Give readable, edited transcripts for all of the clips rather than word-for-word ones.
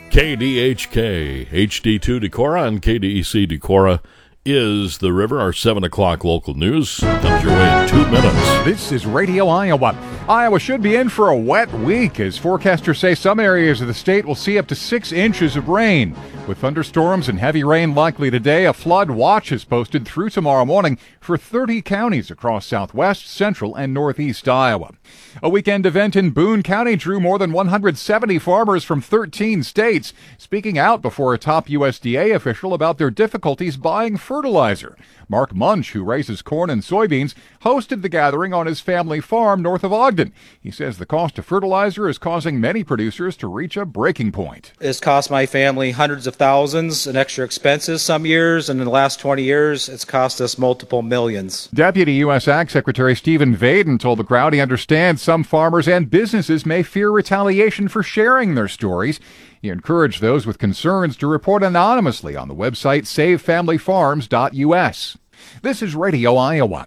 KDHK, HD2 Decorah and KDEC Decorah is the river. Our 7 o'clock local news comes your way in 2 minutes. This is Radio Iowa. Iowa should be in for a wet week as forecasters say some areas of the state will see up to 6 inches of rain. With thunderstorms and heavy rain likely today, a flood watch is posted through tomorrow morning for 30 counties across southwest, central, and northeast Iowa. A weekend event in Boone County drew more than 170 farmers from 13 states, speaking out before a top USDA official about their difficulties buying fertilizer. Mark Munch, who raises corn and soybeans, hosted the gathering on his family farm north of Ogden. He says the cost of fertilizer is causing many producers to reach a breaking point. It's cost my family hundreds of thousands in extra expenses some years, and in the last 20 years, it's cost us multiple millions. Deputy U.S. Ag Secretary Stephen Vaden told the crowd he understands some farmers and businesses may fear retaliation for sharing their stories. He encouraged those with concerns to report anonymously on the website savefamilyfarms.us. This is Radio Iowa.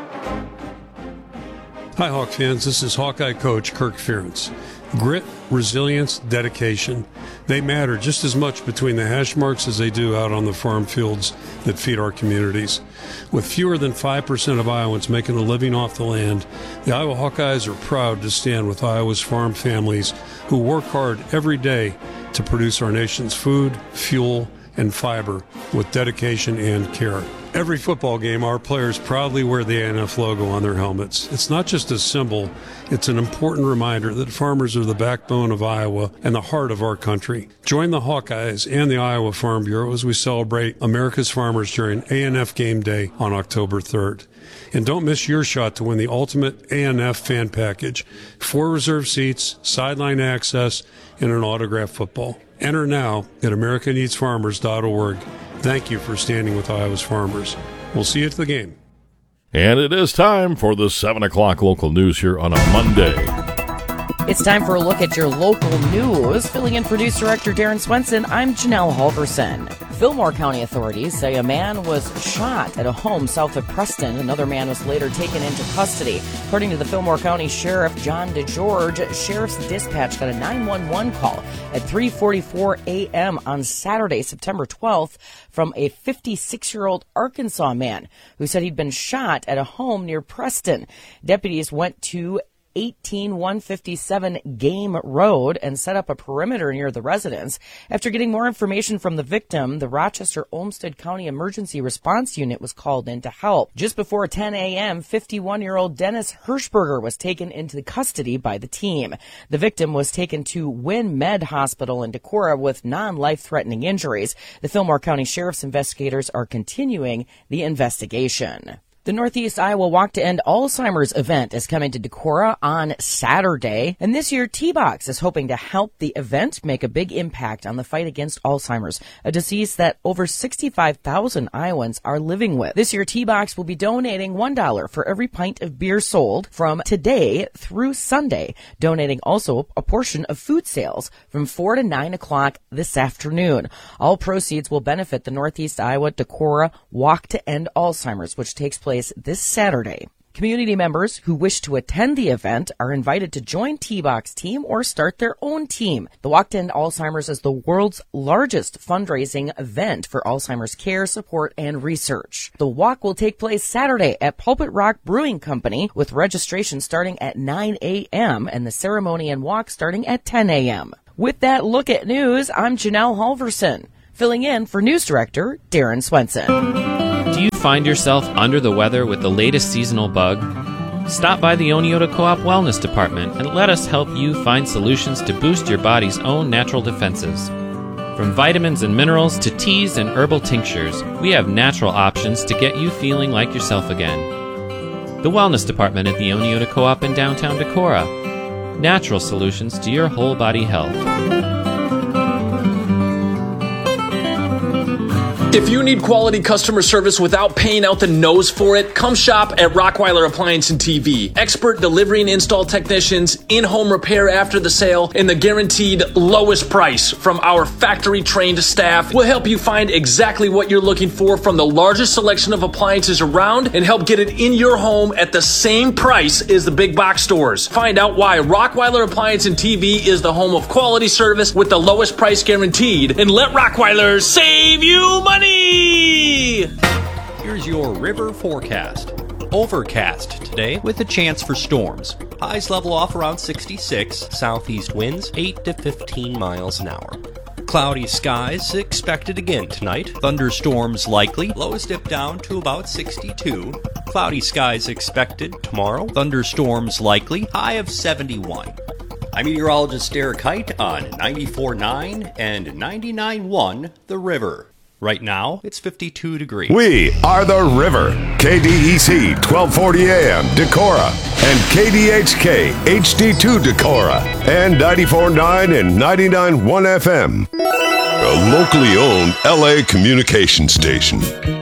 Hi, Hawk fans. This is Hawkeye coach Kirk Ferentz. Grit, resilience, dedication. They matter just as much between the hash marks as they do out on the farm fields that feed our communities. With fewer than 5% of Iowans making a living off the land, the Iowa Hawkeyes are proud to stand with Iowa's farm families who work hard every day to produce our nation's food, fuel, and fiber with dedication and care. Every football game, our players proudly wear the ANF logo on their helmets. It's not just a symbol, it's an important reminder that farmers are the backbone of Iowa and the heart of our country. Join the Hawkeyes and the Iowa Farm Bureau as we celebrate America's farmers during ANF Game Day on October 3rd. And don't miss your shot to win the ultimate ANF fan package: 4 reserved seats, sideline access, and an autographed football. Enter now at americaneedsfarmers.org. Thank you for standing with Iowa's farmers. We'll see you at the game. And it is time for the 7 o'clock local news here on a Monday. It's time for a look at your local news. Filling in for News Director Darren Swenson, I'm Janelle Halverson. Fillmore County authorities say a man was shot at a home south of Preston. Another man was later taken into custody. According to the Fillmore County Sheriff John DeGeorge, Sheriff's Dispatch got a 911 call at 3:44 a.m. on Saturday, September 12th, from a 56-year-old Arkansas man who said he'd been shot at a home near Preston. Deputies went to 18157 Game Road and set up a perimeter near the residence. After getting more information from the victim, the Rochester Olmsted County Emergency Response Unit was called in to help. Just before 10 a.m., 51-year-old Dennis Hirschberger was taken into custody by the team. The victim was taken to Wynn Med Hospital in Decorah with non-life-threatening injuries. The Fillmore County Sheriff's investigators are continuing the investigation. The Northeast Iowa Walk to End Alzheimer's event is coming to Decorah on Saturday. And this year, T-Box is hoping to help the event make a big impact on the fight against Alzheimer's, a disease that over 65,000 Iowans are living with. This year, T-Box will be donating $1 for every pint of beer sold from today through Sunday, donating also a portion of food sales from 4 to 9 o'clock this afternoon. All proceeds will benefit the Northeast Iowa Decorah Walk to End Alzheimer's, which takes place this Saturday. Community members who wish to attend the event are invited to join T-Box team or start their own team. The Walk to End Alzheimer's is the world's largest fundraising event for Alzheimer's care, support, and research. The walk will take place Saturday at Pulpit Rock Brewing Company, with registration starting at 9 a.m. and the ceremony and walk starting at 10 a.m. With that look at news, I'm Janelle Halverson, filling in for News Director Darren Swenson. Do you find yourself under the weather with the latest seasonal bug? Stop by the Oneota Co-op Wellness Department and let us help you find solutions to boost your body's own natural defenses. From vitamins and minerals to teas and herbal tinctures, we have natural options to get you feeling like yourself again. The Wellness Department at the Oneota Co-op in downtown Decorah. Natural solutions to your whole body health. If you need quality customer service without paying out the nose for it, come shop at Rockweiler Appliance and TV. Expert delivery and install technicians, in-home repair after the sale, and the guaranteed lowest price from our factory-trained staff will help you find exactly what you're looking for from the largest selection of appliances around and help get it in your home at the same price as the big box stores. Find out why Rockweiler Appliance and TV is the home of quality service with the lowest price guaranteed, and let Rockweiler save you money! Here's your river forecast. Overcast today with a chance for storms. Highs level off around 66, southeast winds 8 to 15 miles an hour. Cloudy skies expected again tonight. Thunderstorms likely. Lows dip down to about 62. Cloudy skies expected tomorrow. Thunderstorms likely. High of 71. I'm meteorologist Derek Height on 94.9 and 99.1 The River. Right now, it's 52 degrees. We are The River. KDEC 1240 AM Decorah and KDHK HD2 Decorah and 94.9 and 99.1 FM. A locally owned LA communication station.